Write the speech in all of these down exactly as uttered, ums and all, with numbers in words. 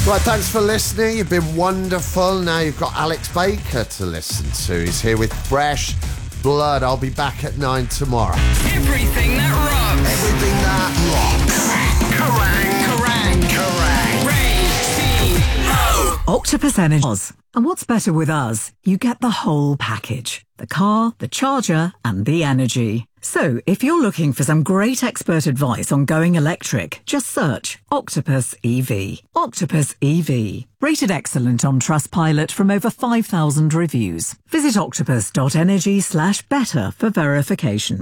Right, thanks for listening. You've been wonderful. Now you've got Alex Baker to listen to. He's here with Fresh Blood. I'll be back at nine tomorrow. Everything that rocks. Everything that rocks. Kerrang! Kerrang! Kerrang! Radio. Octopus Energy. And what's better with us? You get the whole package. The car, the charger, and the energy. So, if you're looking for some great expert advice on going electric, just search Octopus E V. Octopus E V. Rated excellent on Trustpilot from over five thousand reviews. Visit octopus.energy slash better for verification.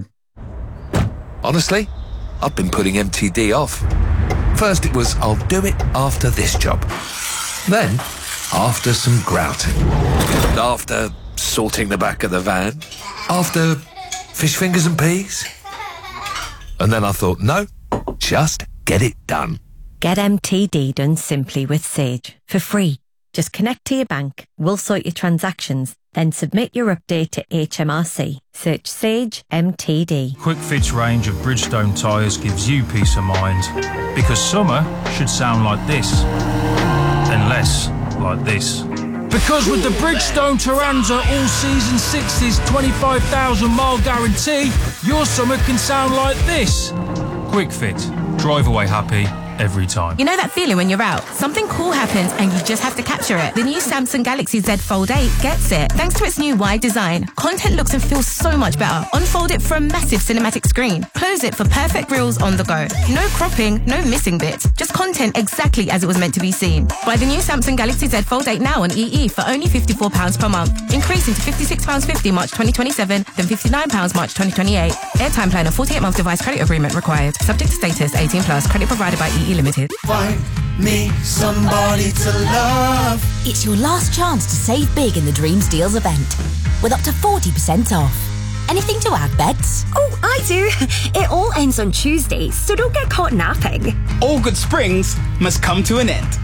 Honestly, I've been putting M T D off. First it was, I'll do it after this job. Then, after some grouting. After sorting the back of the van. After fish fingers and peas. And then I thought, no, just get it done. Get M T D done simply with Sage for free. Just connect to your bank, we'll sort your transactions, then submit your update to H M R C. Search Sage M T D. Quick Fit's range of Bridgestone tyres gives you peace of mind. Because summer should sound like this. And less like this. Because with the Bridgestone Turanza all-season sixties twenty-five thousand mile guarantee, your summer can sound like this. Quick Fit. Drive away happy every time. You know that feeling when you're out? Something cool happens and you just have to capture it. The new Samsung Galaxy Z Fold eight gets it. Thanks to its new wide design, content looks and feels so much better. Unfold it for a massive cinematic screen. Close it for perfect reels on the go. No cropping, no missing bits. Just content exactly as it was meant to be seen. Buy the new Samsung Galaxy Z Fold eight now on E E for only fifty-four pounds per month. Increasing to fifty-six pounds fifty March twenty twenty-seven, then fifty-nine pounds March twenty twenty-eight. Airtime plan and forty-eight month device credit agreement required. Subject to status, eighteen plus. Credit provided by E E Limited. Find me somebody to love. It's your last chance to save big in the Dreams Deals event, with up to forty percent off. Anything to add, Beds? Oh, I do. It all ends on Tuesday, so don't get caught napping. All good springs must come to an end.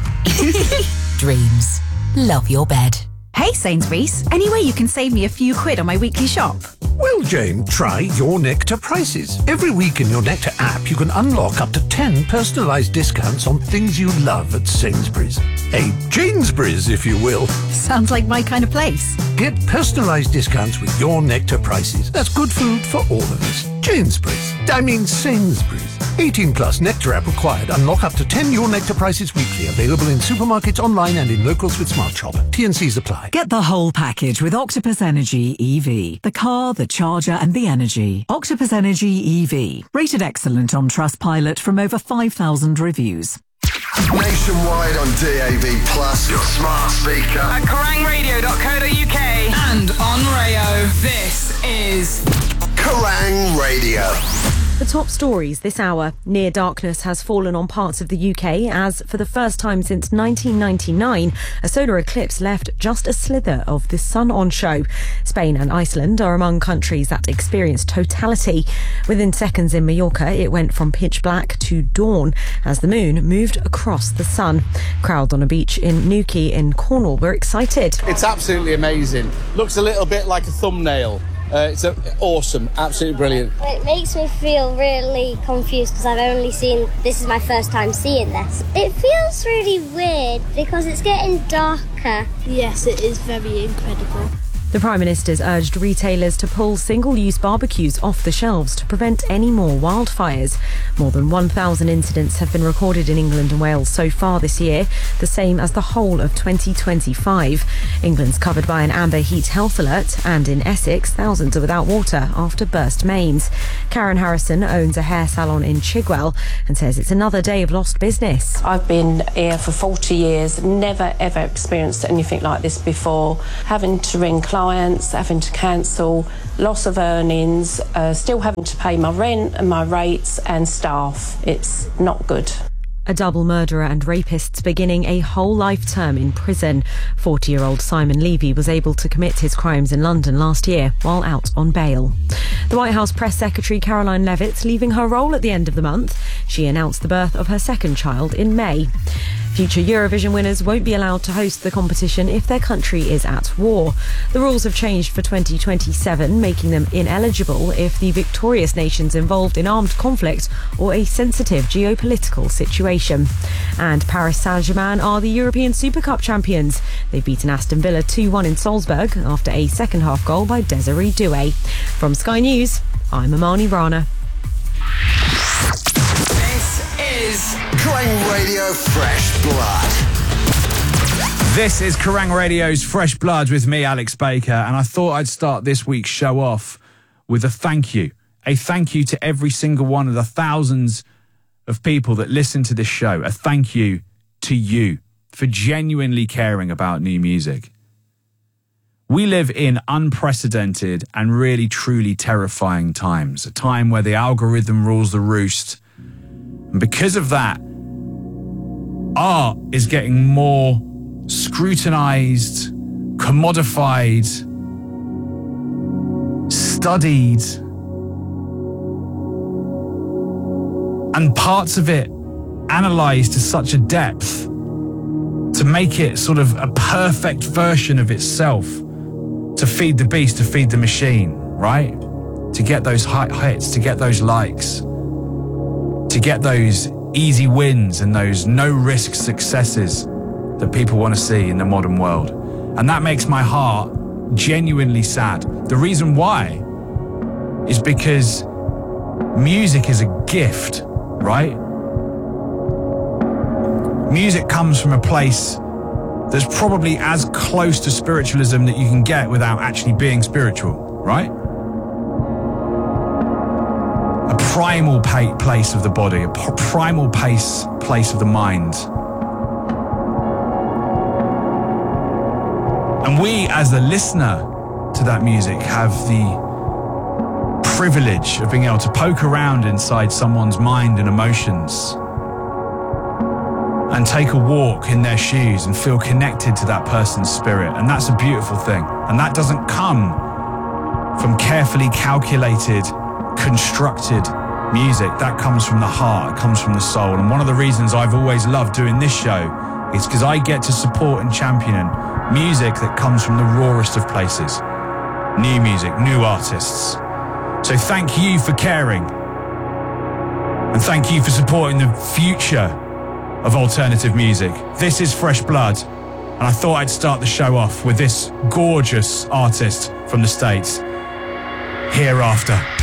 Dreams. Love your bed. Hey Sainsbury's, any way you can save me a few quid on my weekly shop? Well, Jane, try Your Nectar prices. Every week in Your Nectar app, you can unlock up to ten personalised discounts on things you love at Sainsbury's. A Janesbury's, if you will. Sounds like my kind of place. Get personalised discounts with Your Nectar prices. That's good food for all of us. Janesbury's. I mean Sainsbury's. eighteen plus Nectar app required. Unlock up to ten Your Nectar prices weekly. Available in supermarkets, online and in locals with Smart Shop. T and C's apply. Get the whole package with Octopus Energy E V. The car, the charger and the energy. Octopus Energy E V. Rated excellent on Trustpilot from over five thousand reviews. Nationwide on D A B Plus, your smart speaker. At kerrang radio dot co dot uk and on Rayo. This is Kerrang Radio. The top stories this hour. Near darkness has fallen on parts of the U K as, for the first time since nineteen ninety-nine, a solar eclipse left just a slither of the sun on show. Spain and Iceland are among countries that experienced totality. Within seconds in Mallorca, it went from pitch black to dawn as the moon moved across the sun. Crowds on a beach in Newquay in Cornwall were excited. It's absolutely amazing. Looks a little bit like a thumbnail. Uh, it's a, awesome, absolutely brilliant. It makes me feel really confused because I've only seen, this is my first time seeing this. It feels really weird because it's getting darker. Yes, it is very incredible. The Prime Minister's urged retailers to pull single-use barbecues off the shelves to prevent any more wildfires. More than one thousand incidents have been recorded in England and Wales so far this year, the same as the whole of twenty twenty-five. England's covered by an amber heat health alert, and in Essex, thousands are without water after burst mains. Karen Harrison owns a hair salon in Chigwell and says it's another day of lost business. I've been here for forty years, never ever experienced anything like this before. Having to ring clients, having to cancel, loss of earnings, uh, still having to pay my rent and my rates and staff. It's not good. A double murderer and rapists beginning a whole life term in prison. forty-year-old Simon Levy was able to commit his crimes in London last year while out on bail. The White House Press Secretary Caroline Leavitt's leaving her role at the end of the month. She announced the birth of her second child in May. Future Eurovision winners won't be allowed to host the competition if their country is at war. The rules have changed for twenty twenty-seven, making them ineligible if the victorious nation's involved in armed conflict or a sensitive geopolitical situation. And Paris Saint-Germain are the European Super Cup champions. They've beaten Aston Villa two one in Salzburg after a second-half goal by Desiree Doué. From Sky News, I'm Amani Rana. This is Kerrang Radio Fresh Blood. This is Kerrang Radio's Fresh Blood with me, Alex Baker, and I thought I'd start this week's show off with a thank you. A thank you to every single one of the thousands of people that listen to this show. A thank you to you for genuinely caring about new music. We live in unprecedented and really truly terrifying times, a time where the algorithm rules the roost. And because of that, art is getting more scrutinized, commodified, studied, and parts of it analyzed to such a depth to make it sort of a perfect version of itself, to feed the beast, to feed the machine, right? To get those high hits, to get those likes, to get those easy wins and those no-risk successes that people want to see in the modern world. And that makes my heart genuinely sad. The reason why is because music is a gift, right? Music comes from a place that's probably as close to spiritualism that you can get without actually being spiritual, right? A primal pa- place of the body, a p- primal pace, place of the mind. And we, as the listener to that music, have the privilege of being able to poke around inside someone's mind and emotions and take a walk in their shoes and feel connected to that person's spirit. And that's a beautiful thing. And that doesn't come from carefully calculated, constructed music. That comes from the heart, it comes from the soul. And one of the reasons I've always loved doing this show is because I get to support and champion music that comes from the rawest of places. New music, new artists. So thank you for caring. And thank you for supporting the future of alternative music. This is Fresh Blood, and I thought I'd start the show off with this gorgeous artist from the States, Hereafter.